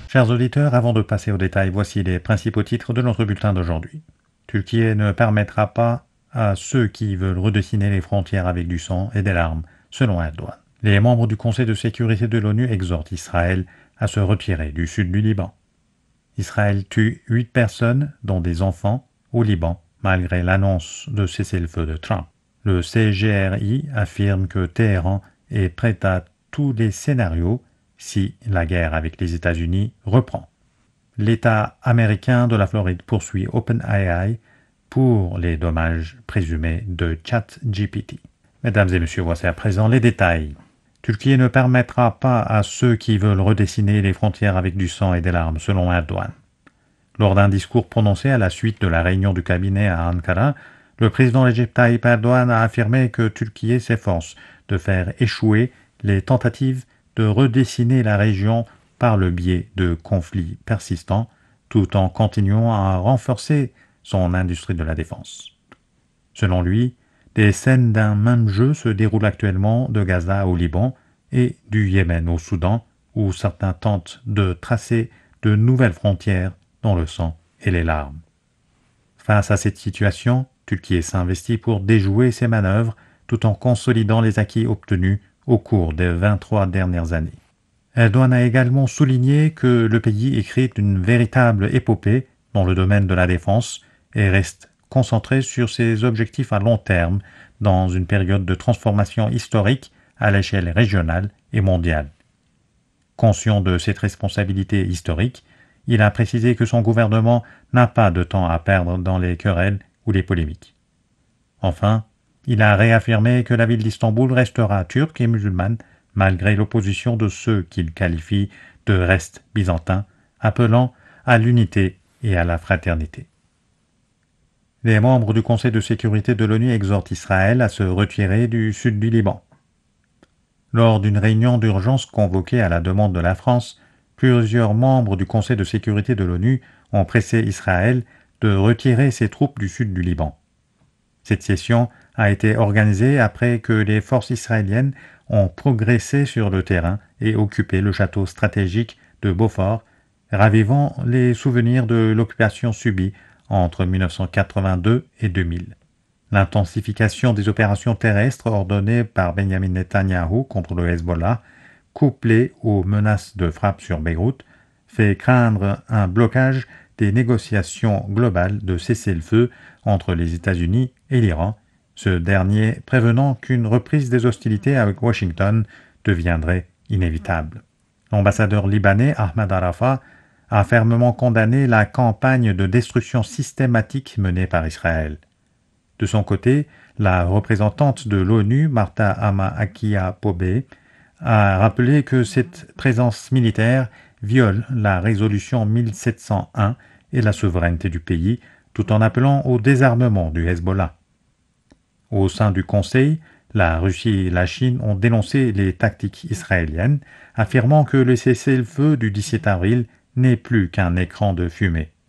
Chers auditeurs, avant de passer aux détails, voici les principaux titres de notre bulletin d'aujourd'hui. Turquie ne permettra pas à ceux qui veulent redessiner les frontières avec du sang et des larmes, selon Erdogan. Les membres du Conseil de sécurité de l'ONU exhortent Israël à se retirer du sud du Liban. Israël tue 8 personnes, dont des enfants, au Liban, malgré l'annonce de cessez-le-feu de Trump. Le CGRI affirme que Téhéran est prêt à tous les scénarios si la guerre avec les États-Unis reprend. L'État américain de la Floride poursuit OpenAI pour les dommages présumés de ChatGPT. Mesdames et messieurs, voici à présent les détails. Turquie ne permettra pas à ceux qui veulent redessiner les frontières avec du sang et des larmes, selon Erdogan. Lors d'un discours prononcé à la suite de la réunion du cabinet à Ankara, le président Recep Tayyip Erdogan a affirmé que Turquie s'efforce de faire échouer les tentatives de redessiner la région par le biais de conflits persistants, tout en continuant à renforcer son industrie de la défense. Selon lui, des scènes d'un même jeu se déroulent actuellement de Gaza au Liban et du Yémen au Soudan, où certains tentent de tracer de nouvelles frontières dans le sang et les larmes. Face à cette situation, Turquie s'investit pour déjouer ces manœuvres tout en consolidant les acquis obtenus au cours des 23 dernières années. Erdogan a également souligné que le pays écrit une véritable épopée dans le domaine de la défense et reste concentré sur ses objectifs à long terme dans une période de transformation historique à l'échelle régionale et mondiale. Conscient de cette responsabilité historique, il a précisé que son gouvernement n'a pas de temps à perdre dans les querelles ou les polémiques. Enfin, il a réaffirmé que la ville d'Istanbul restera turque et musulmane malgré l'opposition de ceux qu'il qualifie de restes byzantins, appelant à l'unité et à la fraternité. Les membres du Conseil de sécurité de l'ONU exhortent Israël à se retirer du sud du Liban. Lors d'une réunion d'urgence convoquée à la demande de la France, plusieurs membres du Conseil de sécurité de l'ONU ont pressé Israël de retirer ses troupes du sud du Liban. Cette session a été organisée après que les forces israéliennes ont progressé sur le terrain et occupé le château stratégique de Beaufort, ravivant les souvenirs de l'occupation subie entre 1982 et 2000. L'intensification des opérations terrestres ordonnées par Benjamin Netanyahou contre le Hezbollah, couplée aux menaces de frappe sur Beyrouth, fait craindre un blocage des négociations globales de cessez-le-feu entre les États-Unis et l'Iran, ce dernier prévenant qu'une reprise des hostilités avec Washington deviendrait inévitable. L'ambassadeur libanais Ahmad Arafat a fermement condamné la campagne de destruction systématique menée par Israël. De son côté, la représentante de l'ONU, Martha Ama-Akia-Pobé, a rappelé que cette présence militaire viole la résolution 1701 et la souveraineté du pays, tout en appelant au désarmement du Hezbollah. Au sein du Conseil, la Russie et la Chine ont dénoncé les tactiques israéliennes, affirmant que le cessez-le-feu du 17 avril n'est plus qu'un écran de fumée.